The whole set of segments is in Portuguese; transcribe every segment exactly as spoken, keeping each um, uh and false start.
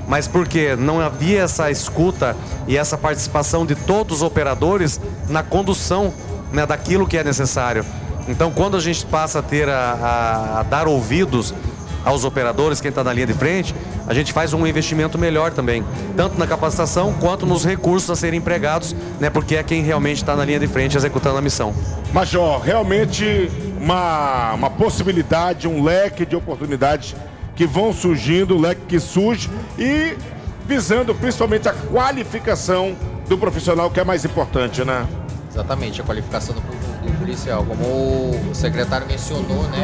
mas porque não havia essa escuta e essa participação de todos os operadores na condução, né, daquilo que é necessário. Então, quando a gente passa a ter a, a, a dar ouvidos aos operadores, quem está na linha de frente, a gente faz um investimento melhor também, tanto na capacitação quanto nos recursos a serem empregados, né, porque é quem realmente está na linha de frente executando a missão. Major, realmente uma, uma possibilidade, um leque de oportunidades que vão surgindo, o leque que surge e visando principalmente a qualificação do profissional, que é mais importante, né? Exatamente, a qualificação do, do policial. Como o secretário mencionou, né?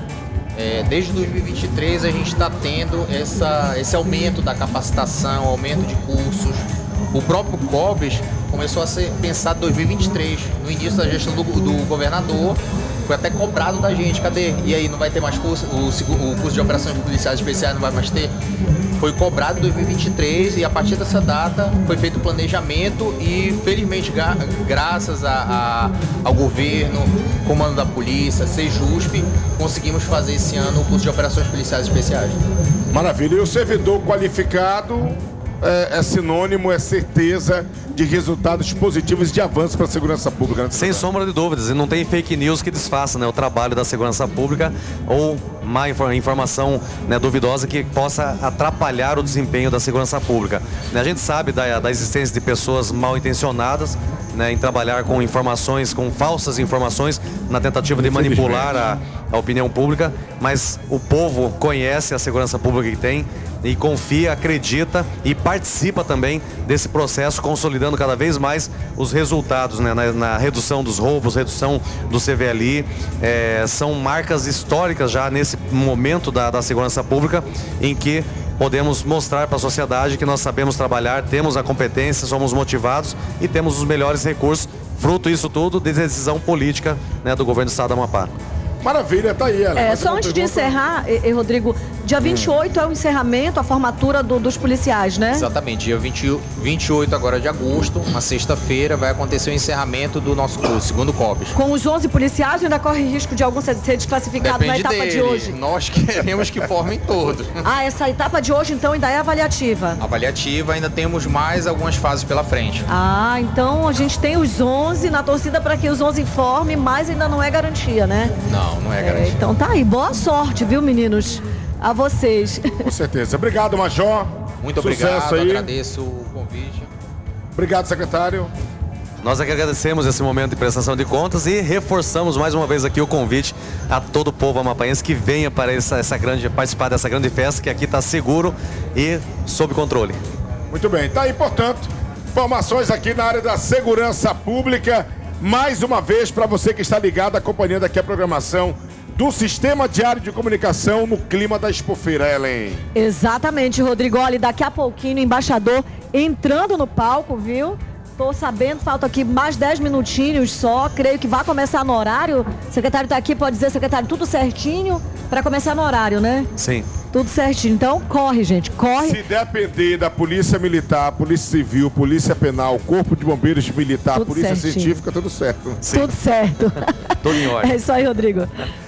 É, desde dois mil e vinte e três a gente está tendo essa, esse aumento da capacitação, aumento de cursos. O próprio COBRES começou a ser pensado em dois mil e vinte e três, no início da gestão do, do governador. Foi até cobrado da gente, cadê? E aí, não vai ter mais curso? O, o curso de operações policiais especiais não vai mais ter? Foi cobrado em dois mil e vinte e três e a partir dessa data foi feito o planejamento e felizmente gra graças a, a, ao governo, comando da polícia, Sejusp, conseguimos fazer esse ano o curso de operações policiais especiais. Maravilha, e o servidor qualificado é, é sinônimo, é certeza de resultados positivos e de avanço para a segurança pública, né? Sem sombra de dúvidas, e não tem fake news que desfaça, né, o trabalho da segurança pública ou má informação, né, duvidosa que possa atrapalhar o desempenho da segurança pública. A gente sabe da, da existência de pessoas mal intencionadas, né, em trabalhar com informações, com falsas informações, na tentativa de manipular a, a opinião pública, mas o povo conhece a segurança pública que tem e confia, acredita e participa também desse processo, consolidando cada vez mais os resultados, né, na, na redução dos roubos, redução do C V L I. É, são marcas históricas já nesse momento da, da segurança pública, em que podemos mostrar para a sociedade que nós sabemos trabalhar, temos a competência, somos motivados e temos os melhores recursos, fruto isso tudo de decisão política, né, do governo do estado do Amapá. Maravilha, tá aí, ela. É, só antes de encerrar, e, e, Rodrigo, dia vinte e oito hum. é o encerramento, a formatura do, dos policiais, né? Exatamente, dia vinte, vinte e oito agora de agosto, uma sexta-feira, vai acontecer o encerramento do nosso curso, segundo COBRES. Com os onze policiais, ainda corre risco de algum ser, ser desclassificado Depende na etapa dele. de hoje? Nós queremos que formem todos. Ah, essa etapa de hoje, então, ainda é avaliativa? Avaliativa, ainda temos mais algumas fases pela frente. Ah, então a gente tem os onze na torcida para que os onze formem, mas ainda não é garantia, né? Não, não é garantia. É, então tá aí, boa sorte, viu, meninos? A vocês. Com certeza. Obrigado, Major. Muito Sucesso obrigado, aí. agradeço o convite. Obrigado, secretário. Nós é que agradecemos esse momento de prestação de contas e reforçamos mais uma vez aqui o convite a todo o povo amapaense que venha para essa, essa grande, participar dessa grande festa, que aqui está seguro e sob controle. Muito bem, tá aí, portanto, informações aqui na área da segurança pública. Mais uma vez, para você que está ligado, acompanhando aqui a programação do Sistema Diário de Comunicação no clima da Expofeira, Ellen. Exatamente, Rodrigo. Olha, daqui a pouquinho o embaixador entrando no palco, viu? Tô sabendo, falta aqui mais dez minutinhos só, creio que vai começar no horário. O secretário tá aqui, pode dizer, secretário, tudo certinho para começar no horário, né? Sim. Tudo certinho. Então, corre, gente, corre. Se depender da Polícia Militar, Polícia Civil, Polícia Penal, Corpo de Bombeiros Militar, tudo Polícia certinho. Científica, tudo certo. Sim. Tudo certo. Tudo em ordem. É isso aí, Rodrigo.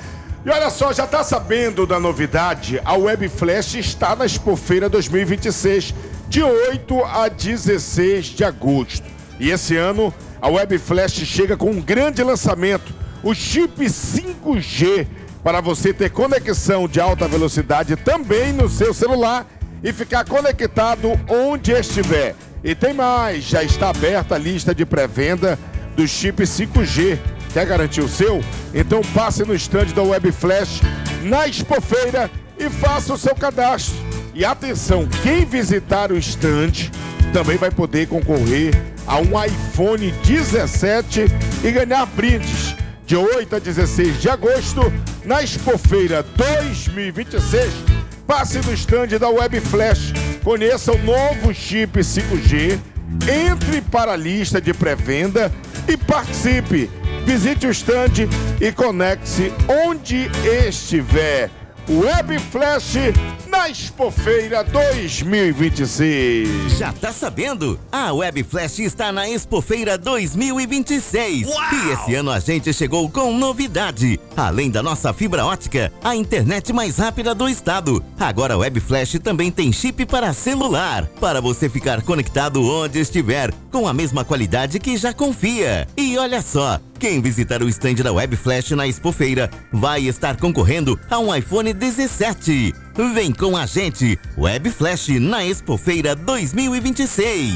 E olha só, já está sabendo da novidade? A Web Flash está na Expofeira dois mil e vinte e seis, de oito a dezesseis de agosto. E esse ano, a Web Flash chega com um grande lançamento, o chip cinco G, para você ter conexão de alta velocidade também no seu celular e ficar conectado onde estiver. E tem mais, já está aberta a lista de pré-venda do chip cinco G. Quer garantir o seu? Então passe no estande da Web Flash na Expofeira e faça o seu cadastro. E atenção, quem visitar o estande também vai poder concorrer a um iPhone dezessete e ganhar brindes. De oito a dezesseis de agosto, na Expofeira dois mil e vinte e seis, passe no estande da Web Flash, conheça o novo chip cinco G, entre para a lista de pré-venda e participe. Visite o estande e conecte-se onde estiver. Web Flash na Expofeira dois mil e vinte e seis. Já tá sabendo? A Web Flash está na Expofeira dois mil e vinte e seis. Uau! E esse ano a gente chegou com novidade. Além da nossa fibra ótica, a internet mais rápida do estado. Agora a Web Flash também tem chip para celular, para você ficar conectado onde estiver, com a mesma qualidade que já confia. E olha só, quem visitar o stand da Web Flash na Expofeira vai estar concorrendo a um iPhone dezessete. Vem com a gente, Web Flash na Expofeira dois mil e vinte e seis.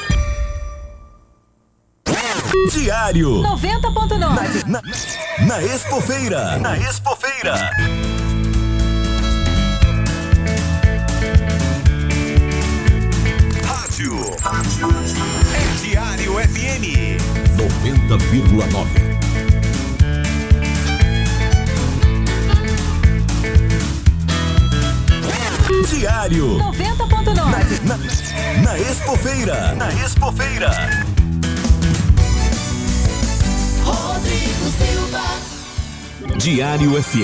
Diário noventa ponto nove. Na, na, na Expofeira. Na Expofeira. Rádio. É Diário F M noventa vírgula nove. Diário noventa ponto nove. Na, na, na Expofeira. Na Expofeira. Rodrigo Silva. Diário F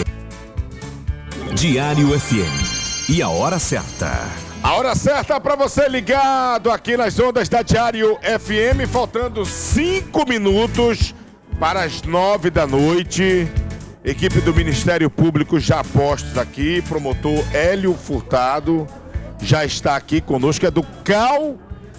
M. Diário F M. E a hora certa. A hora certa para você ligado aqui nas ondas da Diário F M, faltando cinco minutos para as nove da noite. Equipe do Ministério Público já postos aqui, promotor Hélio Furtado já está aqui conosco, é do C A U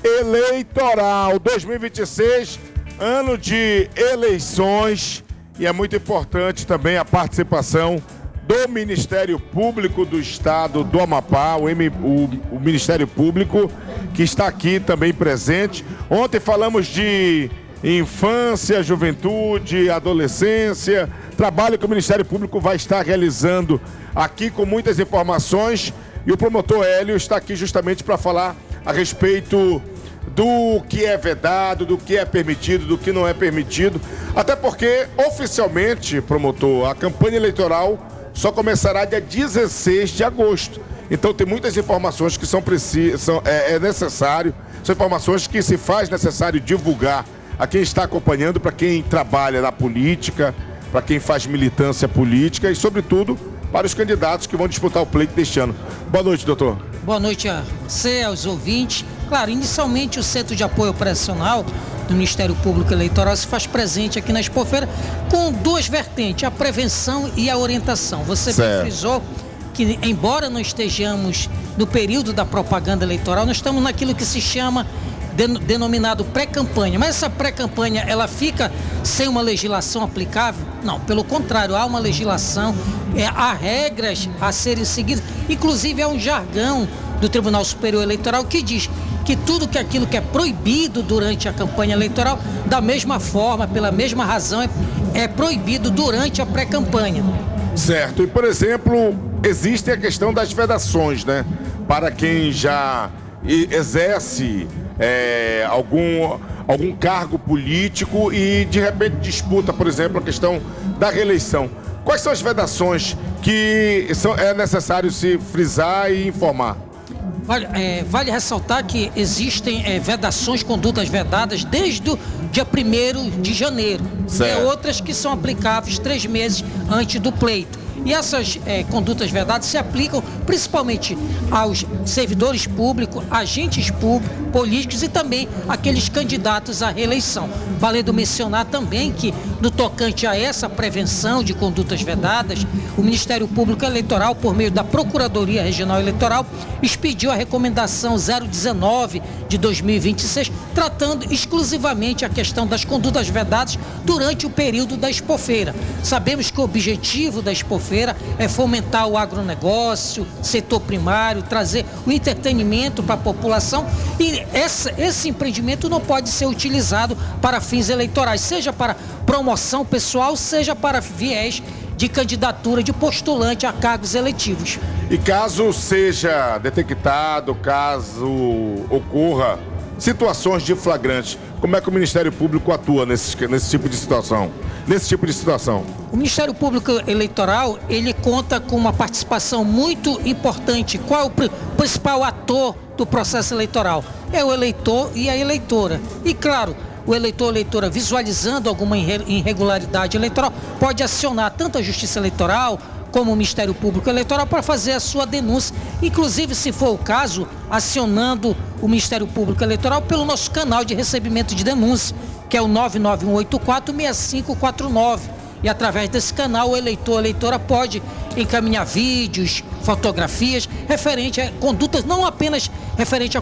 Eleitoral dois mil e vinte e seis, ano de eleições, e é muito importante também a participação do Ministério Público do Estado do Amapá, o, M, o, o Ministério Público, que está aqui também presente. Ontem falamos de infância, juventude, adolescência, trabalho que o Ministério Público vai estar realizando aqui com muitas informações, e o promotor Hélio está aqui justamente para falar a respeito do que é vedado, do que é permitido, do que não é permitido, até porque oficialmente, promotor, a campanha eleitoral só começará dia dezesseis de agosto. Então tem muitas informações que são precisas, é, é necessário, são informações que se faz necessário divulgar a quem está acompanhando, para quem trabalha na política, para quem faz militância política e, sobretudo, para os candidatos que vão disputar o pleito deste ano. Boa noite, doutor. Boa noite a você, aos ouvintes. Claro, inicialmente o Centro de Apoio Operacional do Ministério Público Eleitoral se faz presente aqui na Expofeira com duas vertentes, a prevenção e a orientação. Você bem frisou que, embora não estejamos no período da propaganda eleitoral, nós estamos naquilo que se chama denominado pré-campanha, mas essa pré-campanha ela fica sem uma legislação aplicável? Não, pelo contrário, há uma legislação, é, há regras a serem seguidas, inclusive há um jargão do Tribunal Superior Eleitoral que diz que tudo que aquilo que é proibido durante a campanha eleitoral, da mesma forma, pela mesma razão, é, é proibido durante a pré-campanha. Certo, e por exemplo, existe a questão das vedações, né? Para quem já exerce É, algum, algum cargo político e de repente disputa, por exemplo, a questão da reeleição. Quais são as vedações que são, é necessário se frisar e informar? Vale, é, vale ressaltar que existem é, vedações, condutas vedadas desde o dia primeiro de janeiro. Certo. E outras que são aplicáveis três meses antes do pleito. E essas é, condutas vedadas se aplicam principalmente aos servidores públicos, agentes públicos, políticos e também aqueles candidatos à reeleição. Valendo mencionar também que, no tocante a essa prevenção de condutas vedadas, o Ministério Público Eleitoral, por meio da Procuradoria Regional Eleitoral, expediu a recomendação zero dezenove de dois mil e vinte e seis, tratando exclusivamente a questão das condutas vedadas durante o período da Expofeira. Sabemos que o objetivo da Expofeira é fomentar o agronegócio, setor primário, trazer o entretenimento para a população, e essa, esse empreendimento não pode ser utilizado para fins eleitorais, seja para promoção pessoal, seja para viés de candidatura de postulante a cargos eletivos. E caso seja detectado, caso ocorra situações de flagrante, como é que o Ministério Público atua nesse, nesse tipo de situação? Nesse tipo de situação? O Ministério Público Eleitoral, ele conta com uma participação muito importante. Qual é o principal ator do processo eleitoral? É o eleitor e a eleitora. E claro, o eleitor ou eleitora, visualizando alguma irregularidade eleitoral, pode acionar tanto a Justiça Eleitoral como o Ministério Público Eleitoral para fazer a sua denúncia, inclusive, se for o caso, acionando o Ministério Público Eleitoral pelo nosso canal de recebimento de denúncia, que é o nove nove um oito quatro, seis cinco quatro nove. E através desse canal o eleitor, a eleitora pode encaminhar vídeos, fotografias referente a condutas, não apenas referente a